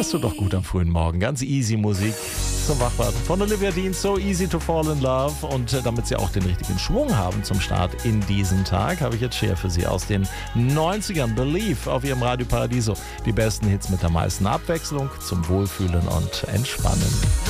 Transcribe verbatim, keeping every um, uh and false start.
Das tut doch gut am frühen Morgen. Ganz easy Musik zum Wachwerden von Olivia Dean, So Easy to Fall in Love. Und äh, damit Sie auch den richtigen Schwung haben zum Start in diesen Tag, habe ich jetzt Cher für Sie aus den neunzigern. Believe auf Ihrem Radio Paradiso. Die besten Hits mit der meisten Abwechslung zum Wohlfühlen und Entspannen.